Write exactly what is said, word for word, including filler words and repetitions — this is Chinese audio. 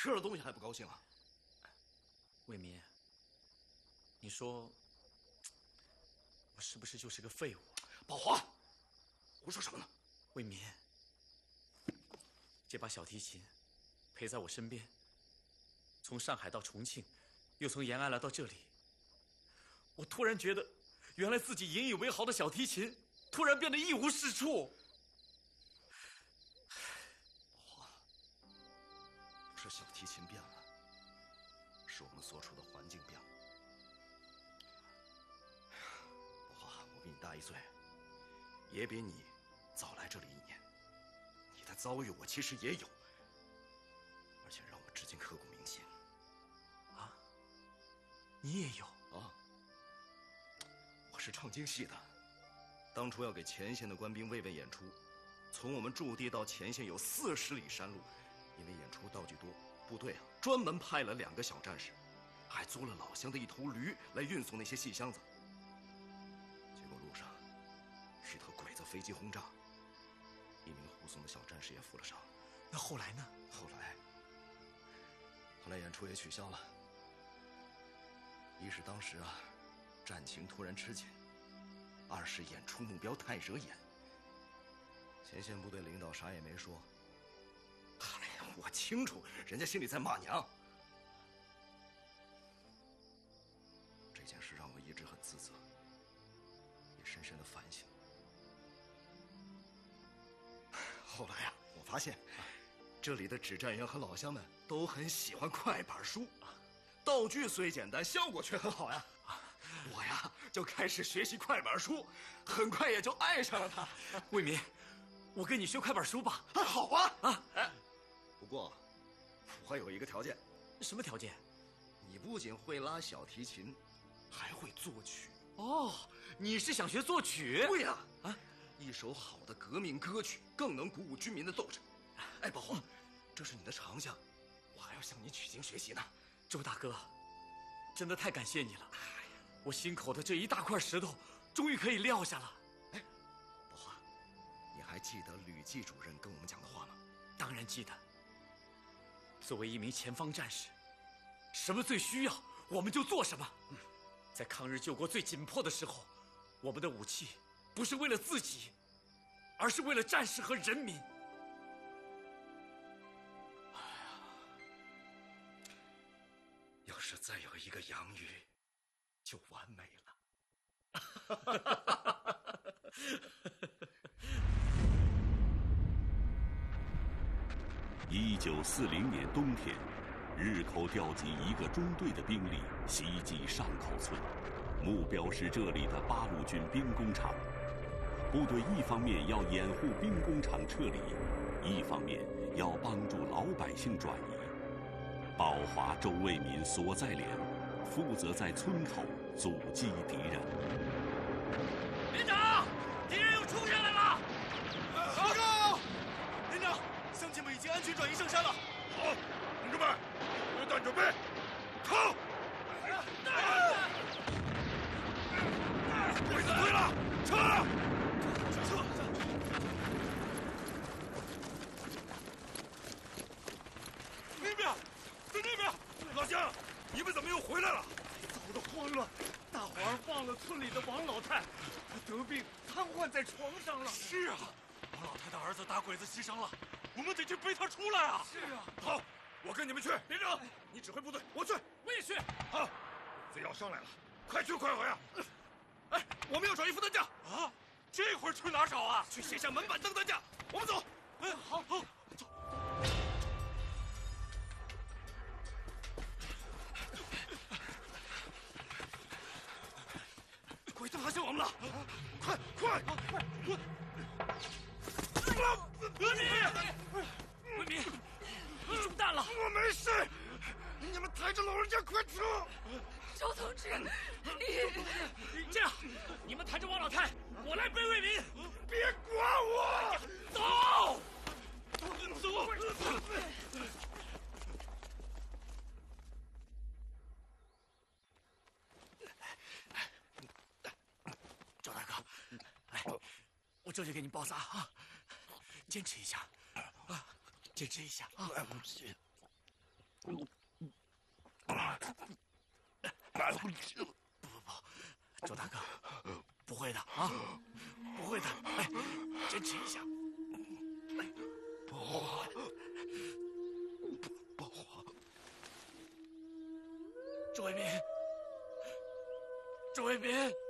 吃了东西还不高兴啊？ 卫民，你说我是不是就是个废物？ 宝华，胡说什么呢？ 卫民，这把小提琴陪在我身边，从上海到重庆，又从延安来到这里，我突然觉得，原来自己引以为豪的小提琴，突然变得一无是处。 宝华，不是小提琴变了，是我们所处的环境变了。宝华，我比你大一岁，也比你早来这里一年，你的遭遇我其实也有，而且让我至今刻骨铭心。 啊，你也有啊？我是唱京戏的，当初要给前线的官兵慰问演出，从我们驻地到前线有四十里山路，因为演出道具多，部队啊专门派了两个小战士，还租了老乡的一头驴来运送那些戏箱子。结果路上遇到鬼子飞机轰炸，一名护送的小战士也负了伤。 那后来呢？ 后来，后来演出也取消了。一是当时啊，战情突然吃紧；二是演出目标太惹眼。前线部队领导啥也没说。哎呀，我清楚，人家心里在骂娘。这件事让我一直很自责，也深深的反省。后来啊，我发现，这里的指战员和老乡们都很喜欢快板书。道具虽简单，效果却很好呀！我呀就开始学习快板书，很快也就爱上了它。 卫民，我跟你学快板书吧。 啊，好啊！啊，哎，不过我有一个条件。 什么条件？ 你不仅会拉小提琴，还会作曲。 哦，你是想学作曲？ 对呀！啊，一首好的革命歌曲更能鼓舞军民的斗志。哎，宝华，这是你的长项，我还要向你取经学习呢。 周大哥，真的太感谢你了！哎呀，我心口的这一大块石头，终于可以撂下了。 哎，宝华，你还记得吕季主任跟我们讲的话吗？ 当然记得。作为一名前方战士，什么最需要，我们就做什么。嗯，在抗日救国最紧迫的时候，我们的武器不是为了自己，而是为了战士和人民。 要是再有一个杨宇，就完美了。 一九四零年冬天，日寇调集一个中队的兵力袭击上口村，目标是这里的八路军兵工厂。部队一方面要掩护兵工厂撤离，一方面要帮助老百姓转移。宝华、周卫民所在连负责在村口阻击敌人。 连长，敌人又冲下来了！ 报告，连长，乡亲们已经安全转移上山了。 好，同志们，榴弹准备，靠！鬼子退了，撤！ 撤！那边，在那边！ 老乡，你们怎么又回来了？ 早都慌了，大伙儿忘了村里的王老太，她得病瘫痪在床上了。 是啊， 王老太的儿子打鬼子牺牲了，我们得去背他出来啊！ 是啊，好，我跟你们去。连长，你指挥部队，我去。 我也去。 好，贼要上来了，快去快回啊！ 哎，我们要找一副担架啊！这会儿去哪儿找啊？去写下门板登担架。我们走。哎，好，好，走。 鬼子发现我们了！快快快！ 卫民，卫民，你中弹了！ 我没事，你们抬着老人家快撤！ 周同志，你这样，你们抬着王老太，我来背卫民。 别管我， 走，走。赵大哥，来，我这就给你包扎啊，坚持一下，啊，坚持一下啊。 来了。 不不不，周大哥，不会的啊，不会的。哎，坚持一下。哎， 不慌，不慌。 周卫民，周卫民。